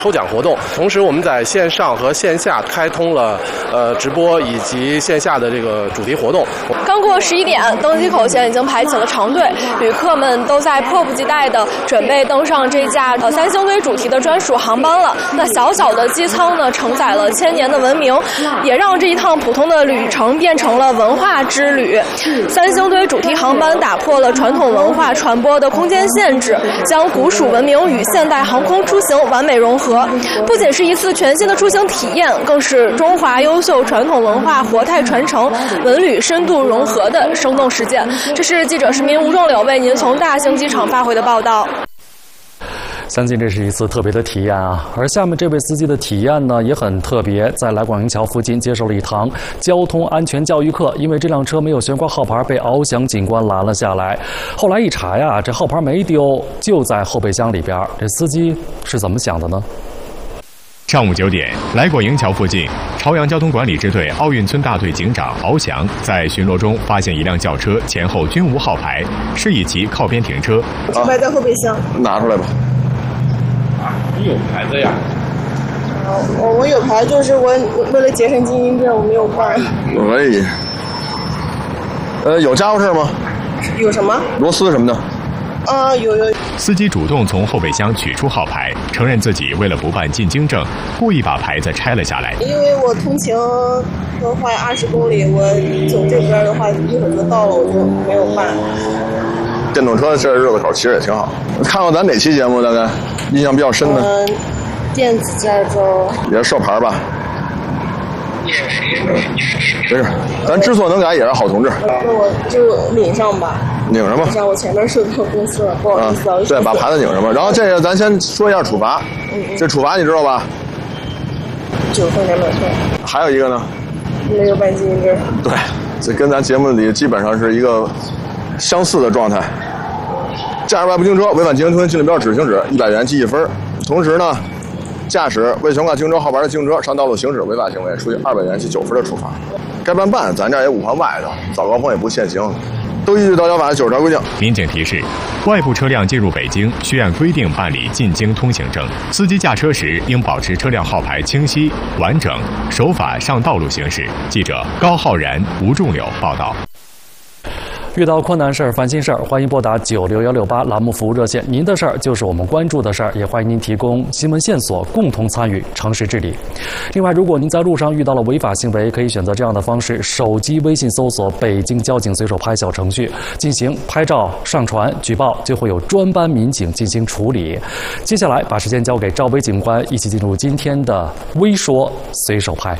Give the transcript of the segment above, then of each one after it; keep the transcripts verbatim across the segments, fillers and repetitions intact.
抽奖活动，同时我们在线上和线下开通了呃直播以及线下的这个主题活动。 刚过十一点，登机口前已经排起了长队，旅客们都在迫不及待地准备登上这架呃三星堆主题的专属航班了。那小小的机舱呢，承载了千年的文明，也让这一趟普通的旅程变成了文化之旅。三星堆主题航班打破了传统文化传播的空间限制，将古蜀文明与现代航空出行完美融合。不仅是一次全新的出行体验，更是中华优秀传统文化活态传承、文旅深度融合的生动实践。这是记者市民吴仲柳为您从大兴机场发回的报道。 相信这是一次特别的体验啊！而下面这位司机的体验呢也很特别，在来广营桥附近接受了一堂交通安全教育课，因为这辆车没有悬挂号牌，被翱翔警官拦了下来。后来一查呀，这号牌没丢，就在后备箱里边。这司机是怎么想的呢？ 上午九点，来广营桥附近，朝阳交通管理支队奥运村大队警长翱翔在巡逻中发现一辆轿车前后均无号牌，示意其靠边停车。 号牌在后备箱， 拿出来吧。 啊，你有牌子呀？ 我我有牌，就是我为了节省经营证，我没有办。 可以。呃，有家伙事吗？ 有什么？ 螺丝什么的。 啊，有有。 司机主动从后备箱取出号牌，承认自己为了不办进京证，故意把牌子拆了下来。 因为我通勤的话二十公里，我走这边的话一会儿就到了，我就没有办。 电动车这日子口其实也挺好。看过咱哪期节目？大概印象比较深的。 嗯，电子驾照。 也是授牌吧？没事，咱知错能改也是好同志。 那我就领上吧。 拧上吧。 像我前面收到公司了，不好意思啊。 对，把牌子拧上吧。然后这个咱先说一下处罚。 嗯嗯。 这处罚你知道吧？ 九分两百块。 还有一个呢？ 没有办经营证。 对，这跟咱节目里基本上是一个相似的状态。驾驶外部行车违反经营通行禁令标志行驶一百元记一分。同时呢，驾驶未悬挂经营车号牌的经营车上道路行驶违法行为，处以二百元记九分的处罚。该办办，咱这儿也五环外的，早高峰也不限行，都依据道交法九十条规定。 民警提示：外部车辆进入北京需按规定办理进京通行证，司机驾车时应保持车辆号牌清晰完整，守法上道路行驶。记者高浩然、吴仲柳报道。 遇到困难事儿、烦心事儿，欢迎拨打九六幺六八栏目服务热线。您的事儿就是我们关注的事儿，也欢迎您提供新闻线索，共同参与城市治理。另外，如果您在路上遇到了违法行为，可以选择这样的方式：手机微信搜索“北京交警随手拍”小程序，进行拍照、上传、举报，就会有专班民警进行处理。接下来，把时间交给赵薇警官，一起进入今天的微说随手拍。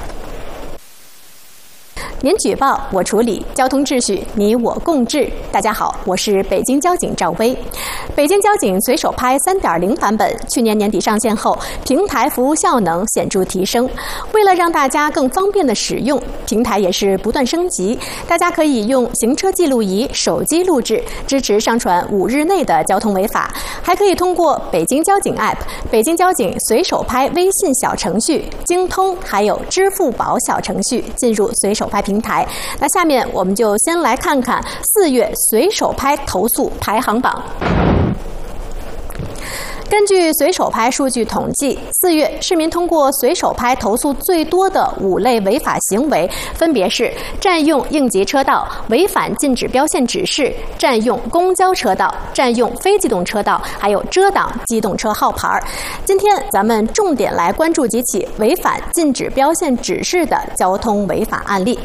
您举报，我处理，交通秩序你我共治。大家好，我是北京交警赵薇。北京交警随手拍 三点零 版本去年年底上线后，平台服务效能显著提升。为了让大家更方便的使用，平台也是不断升级。大家可以用行车记录仪手机录制，支持上传五日内的交通违法，还可以通过北京交警 App、北京交警随手拍微信小程序、京通还有支付宝小程序进入随手拍平台。平台。那下面我们就先来看看四月随手拍投诉排行榜。根据随手拍数据统计，四月市民通过随手拍投诉最多的五类违法行为，分别是占用应急车道、违反禁止标线指示、占用公交车道、占用非机动车道，还有遮挡机动车号牌。今天咱们重点来关注几起违反禁止标线指示的交通违法案例。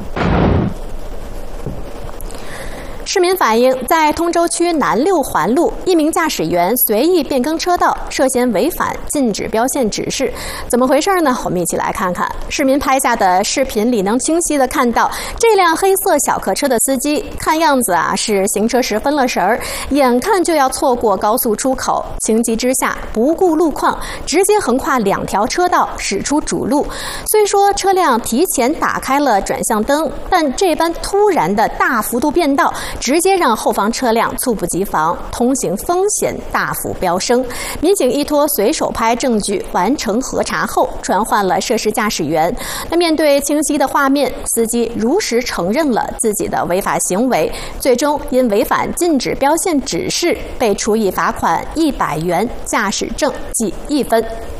市民反映，在通州区南六环路，一名驾驶员随意变更车道，涉嫌违反禁止标线指示。怎么回事呢？我们一起来看看。市民拍下的视频里，能清晰地看到这辆黑色小客车的司机，看样子啊是行车时分了神儿，眼看就要错过高速出口，情急之下不顾路况，直接横跨两条车道，驶出主路。虽说车辆提前打开了转向灯，但这般突然的大幅度变道，直接让后方车辆猝不及防，通行风险大幅飙升。民警依托随手拍证据完成核查后，传唤了涉事驾驶员。那面对清晰的画面，司机如实承认了自己的违法行为，最终因违反禁止标线指示被处以罚款一百元，驾驶证记一分。